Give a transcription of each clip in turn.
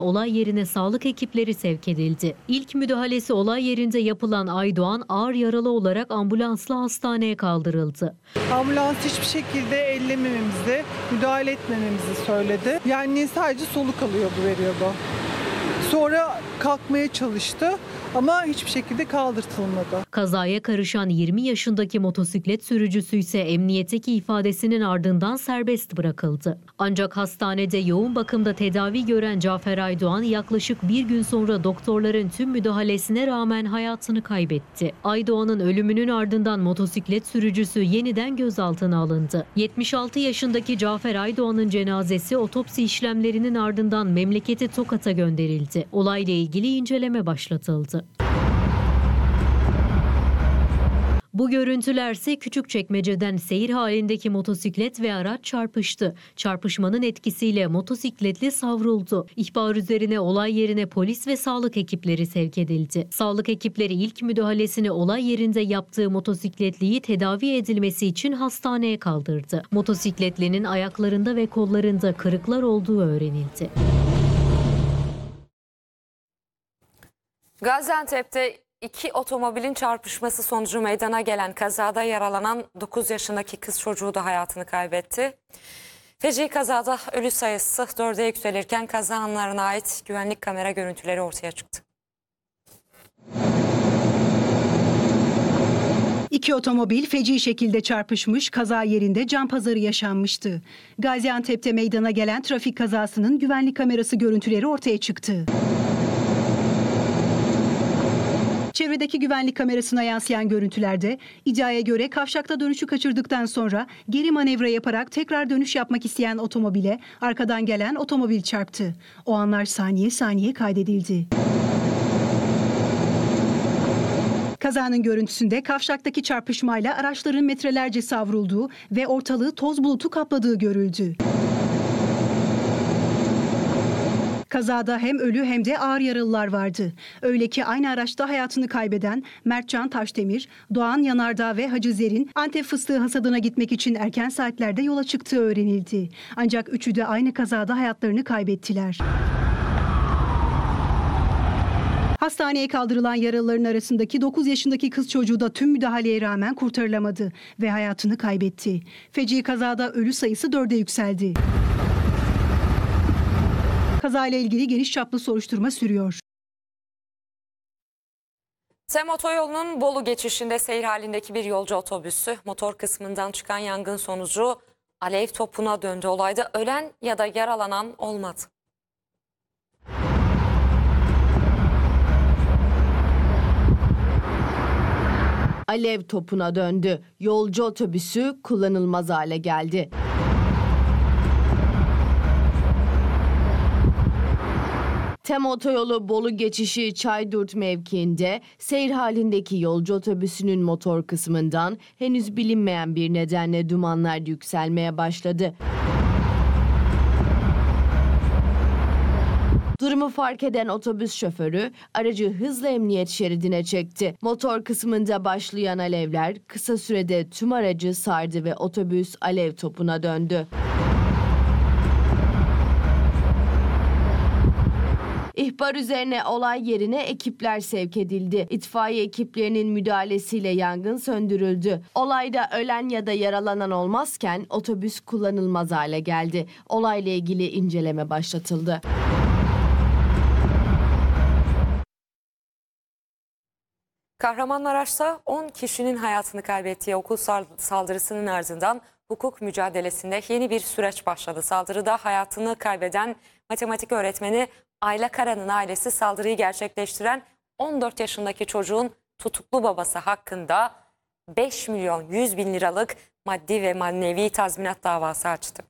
Olay yerine sağlık ekipleri sevk edildi. İlk müdahalesi olay yerinde yapılan Aydoğan ağır yaralı olarak ambulansla hastaneye kaldırıldı. Ambulans hiçbir şekilde ellemememizi, müdahale etmememizi söyledi. Yani sadece soluk alıyordu, veriyordu. Sonra kalkmaya çalıştı ama hiçbir şekilde kaldırtılmadı. Kazaya karışan 20 yaşındaki motosiklet sürücüsü ise emniyetteki ifadesinin ardından serbest bırakıldı. Ancak hastanede yoğun bakımda tedavi gören Cafer Aydoğan yaklaşık bir gün sonra doktorların tüm müdahalesine rağmen hayatını kaybetti. Aydoğan'ın ölümünün ardından motosiklet sürücüsü yeniden gözaltına alındı. 76 yaşındaki Cafer Aydoğan'ın cenazesi otopsi işlemlerinin ardından memleketi Tokat'a gönderildi. Olayla ilgili inceleme başlatıldı. Bu görüntülerse Küçükçekmece'den seyir halindeki motosiklet ve araç çarpıştı. Çarpışmanın etkisiyle motosikletli savruldu. İhbar üzerine olay yerine polis ve sağlık ekipleri sevk edildi. Sağlık ekipleri ilk müdahalesini olay yerinde yaptığı motosikletliyi tedavi edilmesi için hastaneye kaldırdı. Motosikletlinin ayaklarında ve kollarında kırıklar olduğu öğrenildi. Gaziantep'te İki otomobilin çarpışması sonucu meydana gelen kazada yaralanan 9 yaşındaki kız çocuğu da hayatını kaybetti. Feci kazada ölü sayısı 4'e yükselirken kaza anlarına ait güvenlik kamera görüntüleri ortaya çıktı. İki otomobil feci şekilde çarpışmış, kaza yerinde can pazarı yaşanmıştı. Gaziantep'te meydana gelen trafik kazasının güvenlik kamerası görüntüleri ortaya çıktı. Çevredeki güvenlik kamerasına yansıyan görüntülerde iddiaya göre kavşakta dönüşü kaçırdıktan sonra geri manevra yaparak tekrar dönüş yapmak isteyen otomobile arkadan gelen otomobil çarptı. O anlar saniye saniye kaydedildi. Kazanın görüntüsünde kavşaktaki çarpışmayla araçların metrelerce savrulduğu ve ortalığı toz bulutu kapladığı görüldü. Kazada hem ölü hem de ağır yaralılar vardı. Öyle ki aynı araçta hayatını kaybeden Mertcan Taşdemir, Doğan Yanardağ ve Hacı Zer'in Antep fıstığı hasadına gitmek için erken saatlerde yola çıktığı öğrenildi. Ancak üçü de aynı kazada hayatlarını kaybettiler. Hastaneye kaldırılan yaralıların arasındaki 9 yaşındaki kız çocuğu da tüm müdahaleye rağmen kurtarılamadı ve hayatını kaybetti. Feci kazada ölü sayısı 4'e yükseldi. Kazayla ilgili geniş çaplı soruşturma sürüyor. TEM otoyolunun Bolu geçişinde seyir halindeki bir yolcu otobüsü motor kısmından çıkan yangın sonucu alev topuna döndü. Olayda ölen ya da yaralanan olmadı. Alev topuna döndü. Yolcu otobüsü kullanılmaz hale geldi. TEM otoyolu Bolu geçişi Çaydurt mevkiinde seyir halindeki yolcu otobüsünün motor kısmından henüz bilinmeyen bir nedenle dumanlar yükselmeye başladı. Durumu fark eden otobüs şoförü aracı hızla emniyet şeridine çekti. Motor kısmında başlayan alevler kısa sürede tüm aracı sardı ve otobüs alev topuna döndü. İhbar üzerine olay yerine ekipler sevk edildi. İtfaiye ekiplerinin müdahalesiyle yangın söndürüldü. Olayda ölen ya da yaralanan olmazken otobüs kullanılmaz hale geldi. Olayla ilgili inceleme başlatıldı. Kahramanmaraş'ta 10 kişinin hayatını kaybettiği okul saldırısının ardından hukuk mücadelesinde yeni bir süreç başladı. Saldırıda hayatını kaybeden matematik öğretmeni Ayla Kara'nın ailesi saldırıyı gerçekleştiren 14 yaşındaki çocuğun tutuklu babası hakkında 5 milyon 100 bin liralık maddi ve manevi tazminat davası açtı.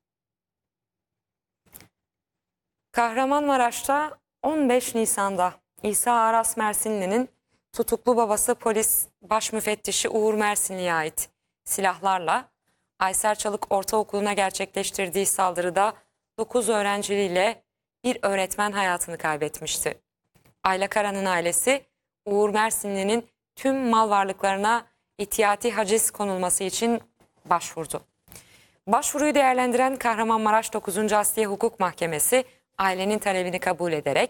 Kahramanmaraş'ta 15 Nisan'da İsa Aras Mersinli'nin tutuklu babası polis baş müfettişi Uğur Mersinli'ye ait silahlarla Aysel Çalık Ortaokulu'na gerçekleştirdiği saldırıda 9 öğrenciyle bir öğretmen hayatını kaybetmişti. Ayla Kara'nın ailesi Uğur Mersinli'nin tüm mal varlıklarına ihtiyati haciz konulması için başvurdu. Başvuruyu değerlendiren Kahramanmaraş 9. Asliye Hukuk Mahkemesi ailenin talebini kabul ederek